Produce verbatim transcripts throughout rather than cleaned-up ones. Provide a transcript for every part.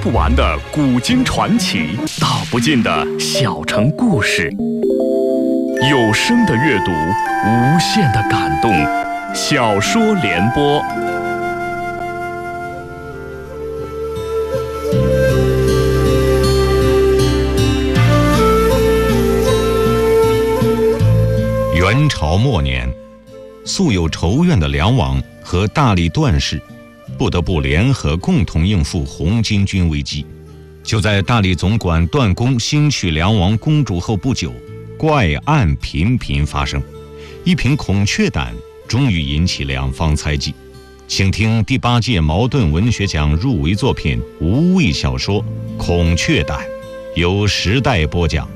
不完的古今传奇，道不尽的小城故事。有声的阅读，无限的感动。小说联播。 元朝末年，素有仇怨的梁王和大理段氏不得不联合共同应付红巾军危机。就在大理总管段公新娶梁王公主后不久，怪案频频发生。一瓶孔雀胆终于引起两方猜忌。请听第八届茅盾文学奖入围作品无畏小说《孔雀胆》，由时代播讲。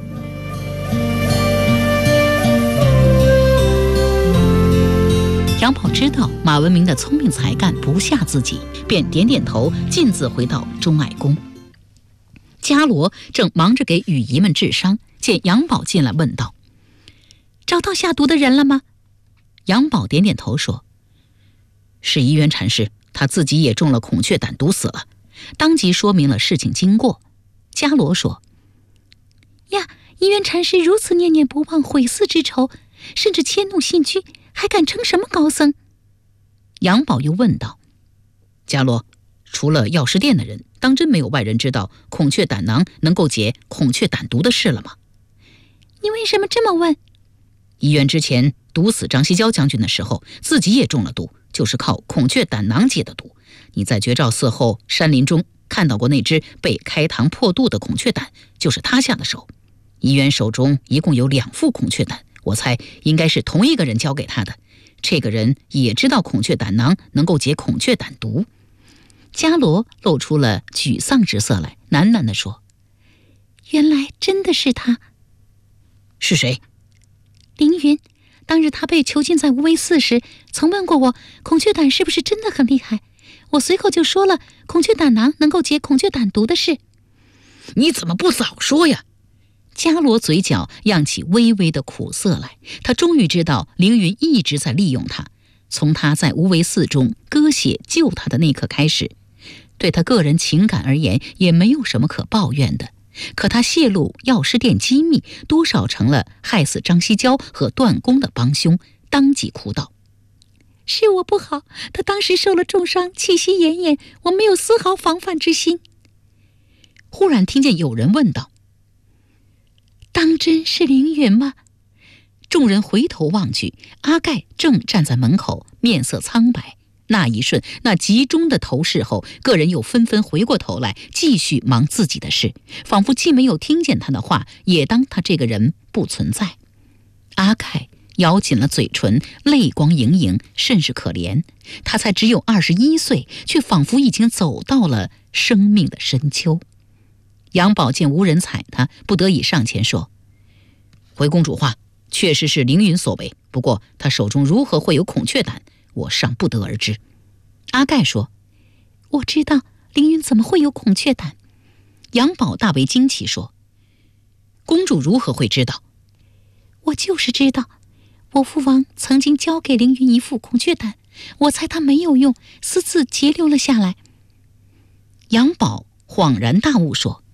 杨宝知道马文明的聪明才干不下自己，便点点头，径自回到钟爱宫。伽罗正忙着给羽仪们治伤，见杨宝进来，问道：“找到下毒的人了吗？”杨宝点点头说：“是怡园禅师，他自己也中了孔雀胆，毒死了。”当即说明了事情经过。伽罗说：“呀，怡园禅师如此念念不忘毁寺之仇，甚至迁怒信居，还敢称什么高僧？”杨宝又问道：“伽罗，除了药师殿的人，当真没有外人知道孔雀胆囊能够解孔雀胆毒的事了吗？”“你为什么这么问？”“怡园之前毒死张西郊将军的时候，自己也中了毒，就是靠孔雀胆囊解的毒。你在绝照寺后山林中看到过那只被开膛破肚的孔雀胆，就是他下的手。怡园手中一共有两副孔雀胆，我猜应该是同一个人交给他的。这个人也知道孔雀胆囊能够解孔雀胆毒。”伽罗露出了沮丧之色来，喃喃地说：“原来真的是他。”“是谁？”“凌云，当日他被囚禁在无为寺时，曾问过我孔雀胆是不是真的很厉害，我随口就说了孔雀胆囊能够解孔雀胆毒的事。”“你怎么不早说呀？”伽罗嘴角漾起微微的苦涩来，他终于知道凌云一直在利用他，从他在无为寺中割血救他的那刻开始，对他个人情感而言也没有什么可抱怨的。可他泄露药师殿机密，多少成了害死张西郊和段公的帮凶，当即哭道：“是我不好，他当时受了重伤，气息奄奄，我没有丝毫防范之心。”忽然听见有人问道：“当真是凌云吗？”众人回头望去，阿盖正站在门口，面色苍白。那一瞬，那集中的投视后，个人又纷纷回过头来，继续忙自己的事，仿佛既没有听见他的话，也当他这个人不存在。阿盖咬紧了嘴唇，泪光盈盈，甚是可怜。他才只有二十一岁，却仿佛已经走到了生命的深秋。杨宝见无人睬他，不得已上前说：“回公主话，确实是凌云所为，不过他手中如何会有孔雀胆，我尚不得而知。”阿盖说：“我知道凌云怎么会有孔雀胆。”杨宝大为惊奇说：“公主如何会知道？”“我就是知道，我父王曾经交给凌云一副孔雀胆，我猜他没有用，私自截留了下来。”杨宝恍然大悟说：“